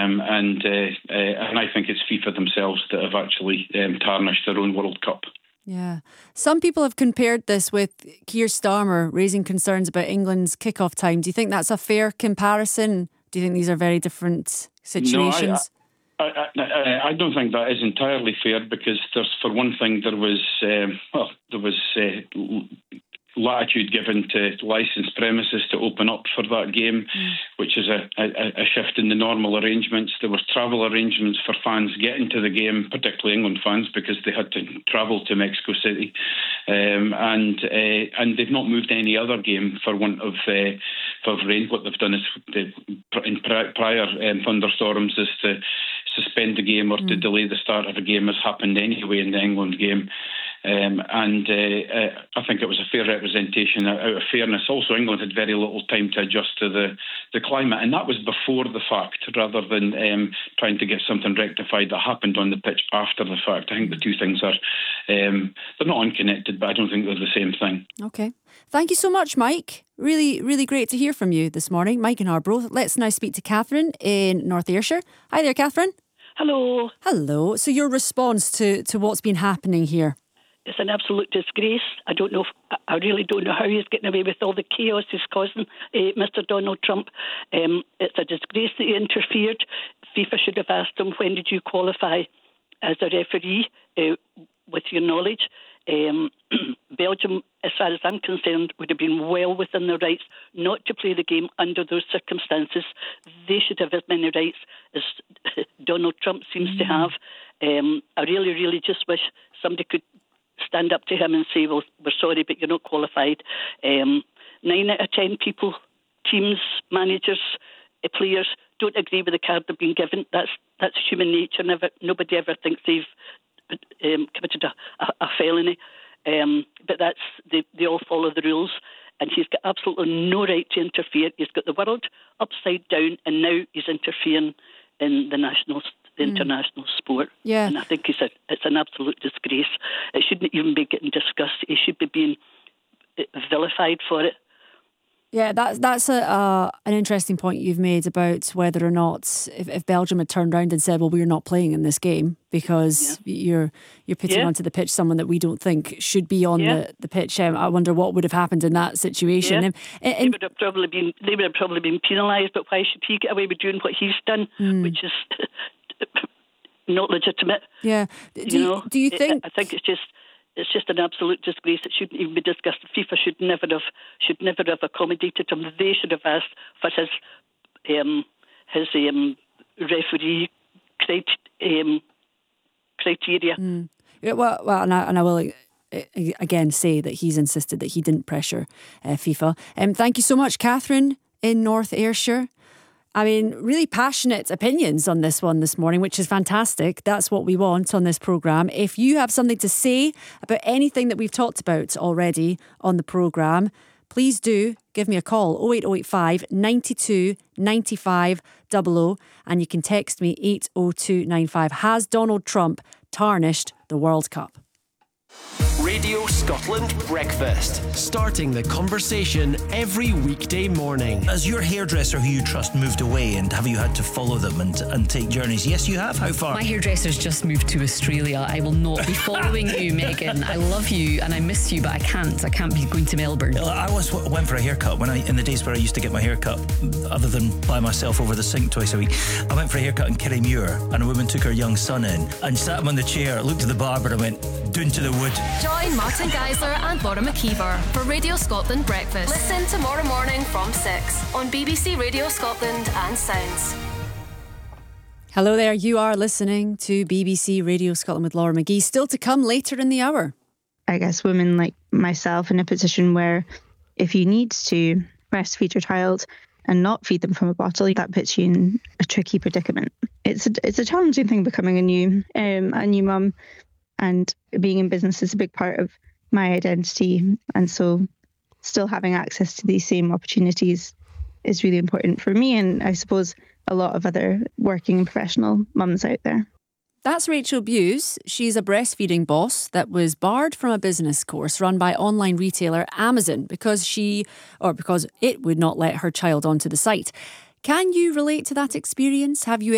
and I think it's FIFA themselves that have actually tarnished their own World Cup. Yeah. Some people have compared this with Keir Starmer raising concerns about England's kick-off time. Do you think that's a fair comparison? Do you think these are very different situations? No, I don't think that is entirely fair, because for one thing, there was latitude given to licensed premises to open up for that game, which is a shift in the normal arrangements. There was travel arrangements for fans getting to the game, particularly England fans, because they had to travel to Mexico City, and they've not moved any other game for want of rain. What they've done is in prior thunderstorms is to suspend the game or to delay the start of a game, as happened anyway in the England game. I think it was a fair representation out of fairness. Also, England had very little time to adjust to the climate, and that was before the fact, rather than trying to get something rectified that happened on the pitch after the fact. I think the two things are, they're not unconnected, but I don't think they're the same thing. Okay. Thank you so much, Mike. Really, really great to hear from you this morning, Mike in Arbroath. Let's now speak to Catherine in North Ayrshire. Hi there, Catherine. Hello. Hello. So your response to what's been happening here? It's an absolute disgrace. I really don't know how he's getting away with all the chaos he's causing, Mr. Donald Trump. It's a disgrace that he interfered. FIFA should have asked him, when did you qualify as a referee, with your knowledge? Belgium, as far as I'm concerned, would have been well within their rights not to play the game under those circumstances. They should have as many rights as Donald Trump seems to have. I really, really just wish somebody could stand up to him and say, well, we're sorry, but you're not qualified. 9 out of 10 people, teams, managers, players, don't agree with the card they've been given. That's human nature. Nobody ever thinks they've committed a felony. But they all follow the rules. And he's got absolutely no right to interfere. He's got the world upside down, and now he's interfering in the international sport. Yeah. And I think it's an absolute disgrace. It shouldn't even be getting discussed. He should be being vilified for it. Yeah, that's an interesting point you've made about whether or not if Belgium had turned around and said, well, we're not playing in this game because you're putting onto the pitch someone that we don't think should be on the pitch. I wonder what would have happened in that situation. Yeah. They would have probably been penalised, but why should he get away with doing what he's done, which is not legitimate? Yeah. Do you think? I think it's just an absolute disgrace. It shouldn't even be discussed. FIFA should never have accommodated him. They should have asked for his referee criteria. Yeah, well, and I will again say that he's insisted that he didn't pressure FIFA. Thank you so much, Catherine in North Ayrshire. I mean, really passionate opinions on this one this morning, which is fantastic. That's what we want on this programme. If you have something to say about anything that we've talked about already on the programme, please do give me a call, 08085 92 95 00, and you can text me 80295. Has Donald Trump tarnished the World Cup? Radio Scotland Breakfast. Starting the conversation every weekday morning. Has your hairdresser who you trust moved away, and have you had to follow them and take journeys? Yes, you have. How far? My hairdresser's just moved to Australia. I will not be following you, Megan. I love you and I miss you, but I can't be going to Melbourne. I once went for a haircut in the days where I used to get my haircut, other than by myself over the sink twice a week. I went for a haircut in Kirriemuir, and a woman took her young son in and sat him on the chair, looked at the barber and went, "Doon to the wood." Join Martin Geisler and Laura McKeever for Radio Scotland Breakfast. Listen tomorrow morning from 6 on BBC Radio Scotland and Sounds. Hello there, you are listening to BBC Radio Scotland with Laura McGee. Still to come later in the hour. I guess women like myself in a position where if you need to breastfeed your child and not feed them from a bottle, that puts you in a tricky predicament. It's a challenging thing becoming a new mum. And being in business is a big part of my identity. And so still having access to these same opportunities is really important for me, and I suppose a lot of other working and professional mums out there. That's Rachel Buse. She's a breastfeeding boss that was barred from a business course run by online retailer Amazon because it would not let her child onto the site. Can you relate to that experience? Have you